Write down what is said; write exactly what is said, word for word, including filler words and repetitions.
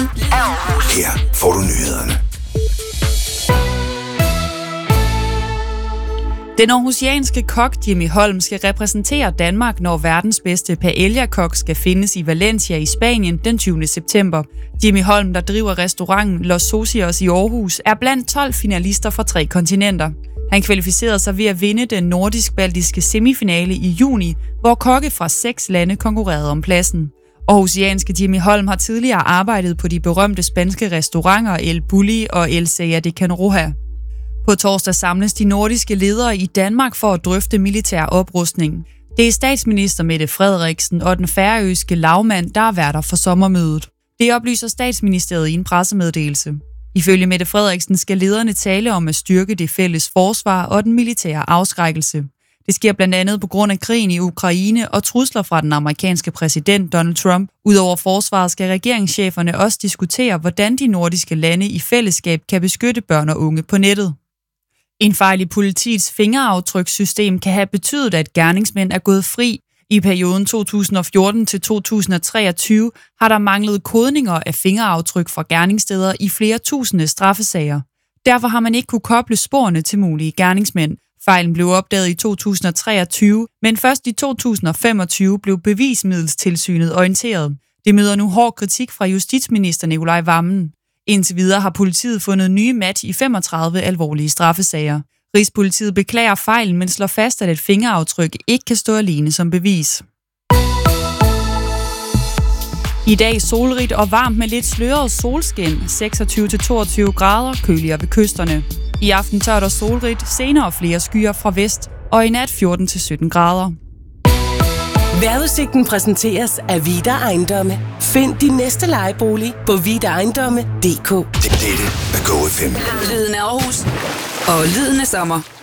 Her får du nyhederne. Den aarhusianske kok Jimmy Holm skal repræsentere Danmark, når verdens bedste paella-kok skal findes i Valencia i Spanien den tyvende september. Jimmy Holm, der driver restauranten Los Socios i Aarhus, er blandt tolv finalister fra tre kontinenter. Han kvalificerede sig ved at vinde den nordisk-baltiske semifinale i juni, hvor kokke fra seks lande konkurrerede om pladsen. Aarhusianske Jimmy Holm har tidligere arbejdet på de berømte spanske restauranter El Bulli og El Sella de Can Roja. På torsdag samles de nordiske ledere i Danmark for at drøfte militær oprustning. Det er statsminister Mette Frederiksen og den færøske lagmand, der er værter for sommermødet. Det oplyser statsministeriet i en pressemeddelelse. Ifølge Mette Frederiksen skal lederne tale om at styrke det fælles forsvar og den militære afskrækkelse. Det sker blandt andet på grund af krigen i Ukraine og trusler fra den amerikanske præsident Donald Trump. Udover forsvaret skal regeringscheferne også diskutere, hvordan de nordiske lande i fællesskab kan beskytte børn og unge på nettet. En fejl i politiets fingeraftrykssystem kan have betydet, at gerningsmænd er gået fri. I perioden to tusind og fjorten til to tusind og treogtyve har der manglet kodninger af fingeraftryk fra gerningssteder i flere tusinde straffesager. Derfor har man ikke kunne koble sporene til mulige gerningsmænd. Fejlen blev opdaget i to tusind og treogtyve, men først i to tusind og femogtyve blev Bevismiddelstilsynet orienteret. Det møder nu hård kritik fra justitsminister Nicolai Wammen. Indtil videre har politiet fundet nye match i femogtredive alvorlige straffesager. Rigspolitiet beklager fejlen, men slår fast, at et fingeraftryk ikke kan stå alene som bevis. I dag solrigt og varmt med lidt sløret solskin, seksogtyve til toogtyve grader, køligere ved kysterne. I aften tørt og solrigt, senere flere skyer fra vest, og i nat fjorten til sytten grader. Vejrudsigten præsenteres af Vida Ejendomme. Find din næste lejebolig på vida ejendomme punktum d k. Dette er Go F M. Lyden af Aarhus og lyden af sommer.